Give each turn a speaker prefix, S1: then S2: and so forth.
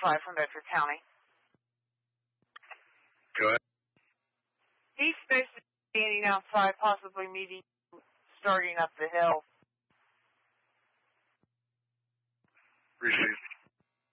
S1: 5 from Bedford County.
S2: Go ahead.
S1: He's supposed to be standing outside, possibly meeting you starting up the hill.
S2: Received.